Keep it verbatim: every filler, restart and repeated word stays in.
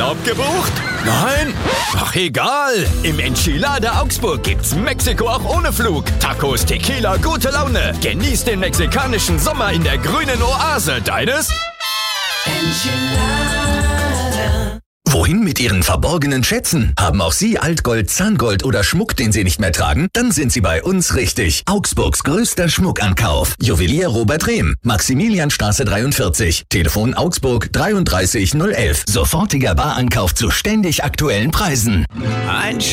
Urlaub gebucht? Nein? Ach, egal. Im Enchilada Augsburg gibt's Mexiko auch ohne Flug. Tacos, Tequila, gute Laune. Genießt den mexikanischen Sommer in der grünen Oase. Deines? Enchilada. Wohin mit Ihren verborgenen Schätzen? Haben auch Sie Altgold, Zahngold oder Schmuck, den Sie nicht mehr tragen? Dann sind Sie bei uns richtig. Augsburgs größter Schmuckankauf. Juwelier Robert Rehm. Maximilianstraße dreiundvierzig. Telefon Augsburg dreiunddreißig null elf. Sofortiger Barankauf zu ständig aktuellen Preisen. Ein